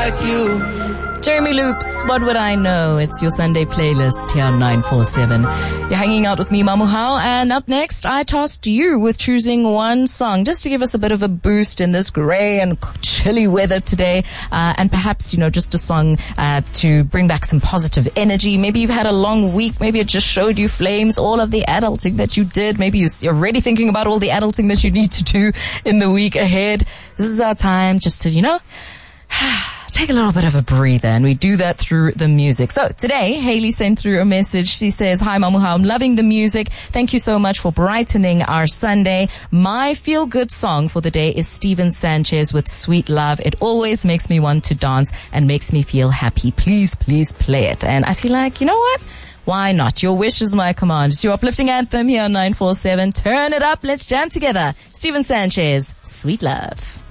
like you. Jeremy Loops, What Would I Know? It's your Sunday playlist here on 947. You're hanging out with me, Mamuhao, and up next, I tasked you with choosing one song just to give us a bit of a boost in this grey and chilly weather today, and perhaps, just a song to bring back some positive energy. Maybe you've had a long week. Maybe it just showed you flames, all of the adulting that you did. Maybe you're already thinking about all the adulting that you need to do in the week ahead. This is our time just to, take a little bit of a breather, and we do that through the music. So today, Haley sent through a message. She says, "Hi, Mamuhao, I'm loving the music. Thank you so much for brightening our Sunday. My feel-good song for the day is Steven Sanchez with Sweet Love. It always makes me want to dance and makes me feel happy. Please, please play it." And I feel like, you know what? Why not? Your wish is my command. It's your uplifting anthem here on 947. Turn it up. Let's jam together. Steven Sanchez, Sweet Love.